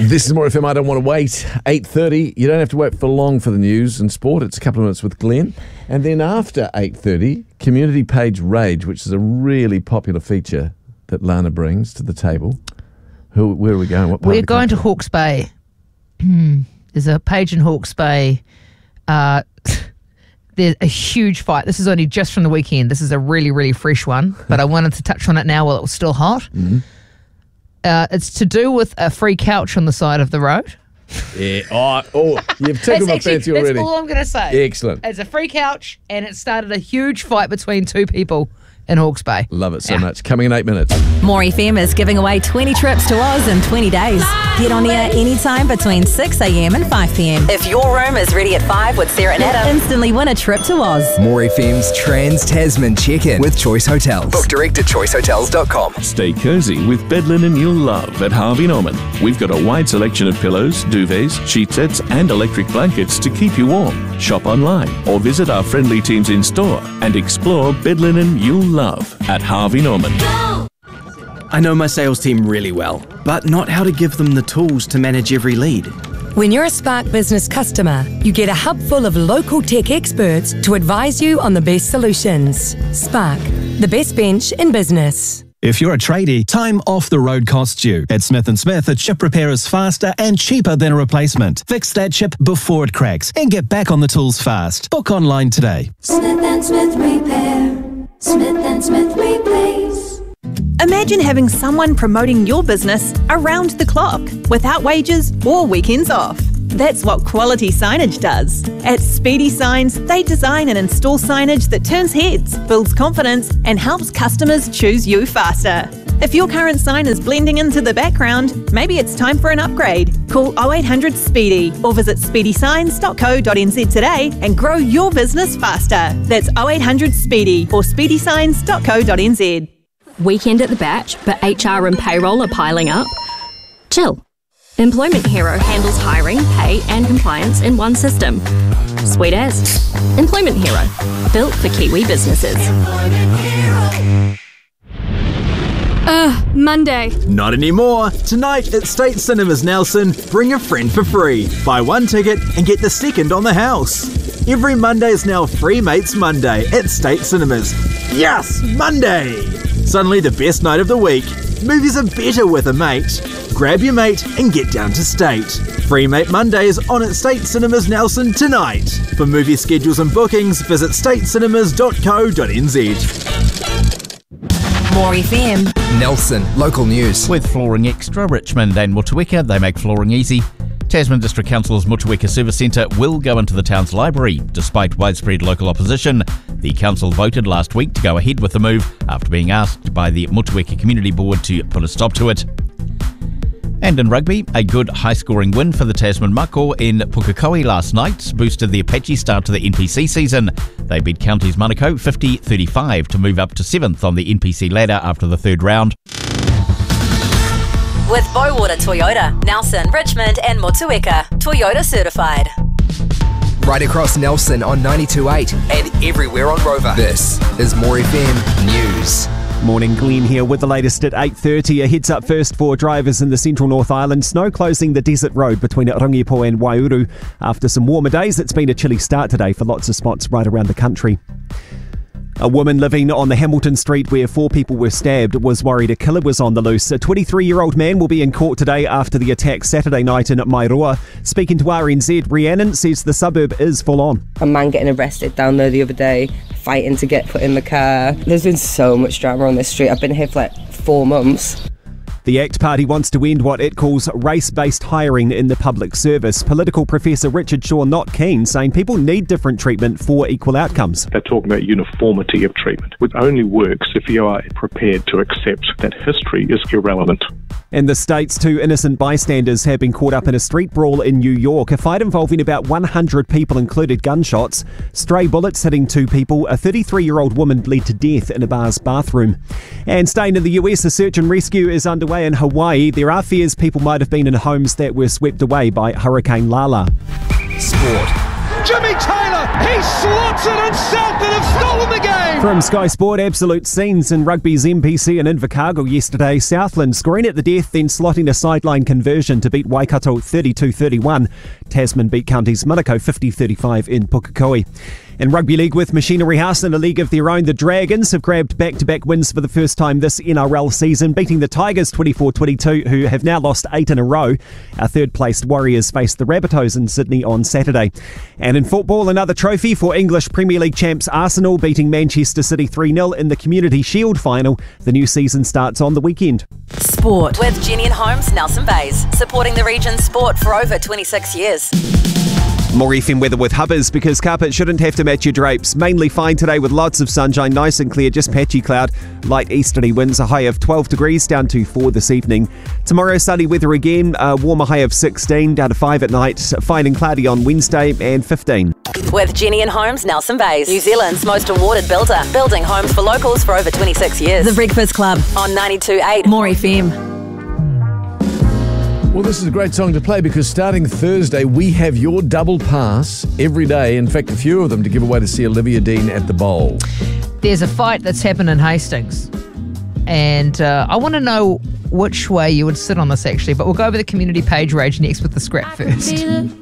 This is More FM. I don't want to wait. 8:30. You don't have to wait for long for the news and sport. It's a couple of minutes with Glenn. And then after 8:30, Community Page Rage, which is a really popular feature that Lana brings to the table. Where are we going? What part We're going to Hawke's Bay. There's a page in Hawke's Bay. There's a huge fight. This is only just from the weekend. This is a really, really fresh one, but I wanted to touch on it now while it was still hot. Mm-hmm. It's to do with a free couch on the side of the road. Yeah. Oh, you've tickled my fancy already. That's all I'm going to say. Excellent. It's a free couch, and it started a huge fight between two people in Hawke's Bay. Love it so much. Coming in 8 minutes. More FM is giving away 20 trips to Oz in 20 days. Get on air anytime between 6 a.m. and 5 p.m. If your room is ready at 5 with Sarah and Adam, instantly win a trip to Oz. More FM's Trans-Tasman check-in with Choice Hotels. Book direct at choicehotels.com. Stay cozy with bed linen you'll love at Harvey Norman. We've got a wide selection of pillows, duvets, sheet sets and electric blankets to keep you warm. Shop online or visit our friendly teams in store and explore bed linen you'll love at Harvey Norman. I know my sales team really well, but not how to give them the tools to manage every lead. When you're a Spark Business customer, you get a hub full of local tech experts to advise you on the best solutions. Spark, the best bench in business. If you're a tradie, time off the road costs you. At Smith & Smith, a chip repair is faster and cheaper than a replacement. Fix that chip before it cracks and get back on the tools fast. Book online today. Smith & Smith Repair. Smith & Smith Replace. Imagine having someone promoting your business around the clock without wages or weekends off. That's what Quality Signage does. At Speedy Signs, they design and install signage that turns heads, builds confidence, and helps customers choose you faster. If your current sign is blending into the background, maybe it's time for an upgrade. Call 0800 SPEEDY or visit speedysigns.co.nz today and grow your business faster. That's 0800 SPEEDY or speedysigns.co.nz. Weekend at the Batch, but HR and payroll are piling up? Chill. Employment Hero handles hiring, pay and compliance in one system. Sweet as. Employment Hero. Built for Kiwi businesses. Monday. Not anymore. Tonight at State Cinemas Nelson, bring a friend for free. Buy one ticket and get the second on the house. Every Monday is now Free Mates Monday at State Cinemas. Yes, Monday! Suddenly the best night of the week. Movies are better with a mate. Grab your mate and get down to State. Free Mate Mondays on at State Cinemas Nelson tonight. For movie schedules and bookings, visit statecinemas.co.nz. More FM. Nelson, local news. With Flooring Extra, Richmond and Motueka, they make flooring easy. Tasman District Council's Motueka Service Centre will go into the town's library. Despite widespread local opposition, the council voted last week to go ahead with the move after being asked by the Motueka Community Board to put a stop to it. And in rugby, a good high-scoring win for the Tasman Mako in Pukekohe last night boosted the Apache start to the NPC season. They beat Counties Manukau 50-35 to move up to 7th on the NPC ladder after the third round. With Bowater Toyota, Nelson, Richmond and Motueka, Toyota certified. Right across Nelson on 92.8 and everywhere on Rover. This is More FM News. Morning, Glenn here with the latest at 8:30. A heads up first for drivers in the central North Island. Snow closing the desert road between Rangipo and Waiouru. After some warmer days, it's been a chilly start today for lots of spots right around the country. A woman living on the Hamilton street where 4 people were stabbed was worried a killer was on the loose. A 23-year-old man will be in court today after the attack Saturday night in Mairoa. Speaking to RNZ, Rhiannon says the suburb is full on. A man getting arrested down there the other day, fighting to get put in the car. There's been so much drama on this street. I've been here for like 4 months. The ACT Party wants to end what it calls race-based hiring in the public service. Political professor Richard Shaw not keen, saying people need different treatment for equal outcomes. They're talking about uniformity of treatment, which only works if you are prepared to accept that history is irrelevant. In the States, 2 innocent bystanders have been caught up in a street brawl in New York. A fight involving about 100 people included gunshots, stray bullets hitting 2 people. A 33-year-old woman bled to death in a bar's bathroom. And staying in the US, a search and rescue is underway in Hawaii. There are fears people might have been in homes that were swept away by Hurricane Lala. Sport. Jimmy Taylor, he slots it and Southern have stolen the game. From Sky Sport, absolute scenes in rugby's MPC in Invercargill yesterday. Southland scoring at the death, then slotting a sideline conversion to beat Waikato 32-31. Tasman beat Counties Manukau 50-35 in Pukekohe. In Rugby League with Machinery House in a league of their own, the Dragons have grabbed back-to-back wins for the first time this NRL season, beating the Tigers 24-22, who have now lost 8 in a row. Our third-placed Warriors face the Rabbitohs in Sydney on Saturday. And in football, another trophy for English Premier League champs Arsenal, beating Manchester City 3-0 in the Community Shield final. The new season starts on the weekend. Sport with Jenny and Holmes, Nelson Bays, supporting the region's sport for over 26 years. More FM weather with Hubbers, because carpet shouldn't have to match your drapes. Mainly fine today with lots of sunshine, nice and clear, just patchy cloud. Light easterly winds, a high of 12 degrees, down to 4 this evening. Tomorrow, sunny weather again, a warmer high of 16, down to 5 at night. Fine and cloudy on Wednesday and 15. With Jenny and Holmes, Nelson Bays, New Zealand's most awarded builder, building homes for locals for over 26 years. The Breakfast Club on 92.8 More FM. Well, this is a great song to play because starting Thursday, we have your double pass every day. In fact, a few of them to give away to see Olivia Dean at the Bowl. There's a fight that's happened in Hastings. And I want to know which way you would sit on this, actually. But we'll go over the community page rage next with the scrap first.